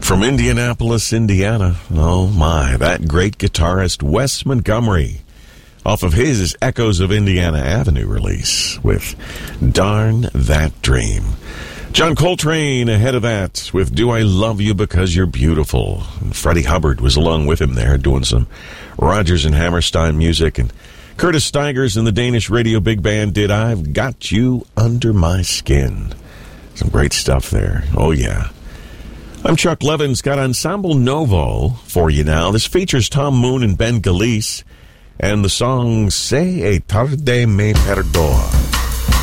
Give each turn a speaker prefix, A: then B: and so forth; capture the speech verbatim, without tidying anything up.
A: From Indianapolis, Indiana, oh my, that great guitarist Wes Montgomery, off of his Echoes of Indiana Avenue release with Darn That Dream. John Coltrane ahead of that with Do I Love You Because You're Beautiful. And Freddie Hubbard was along with him there doing some Rodgers and Hammerstein music. And Curtis Stigers and the Danish Radio Big Band did I've Got You Under My Skin. Some great stuff there. Oh, yeah. I'm Chuck Levins. Got Ensemble Novo for you now. This features Tom Moon and Ben Galice and the song Se e tarde me perdoa.